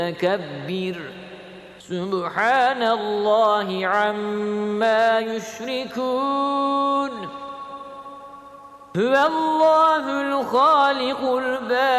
كبر سبحان الله عما يشركون هو الله الخالق البارئ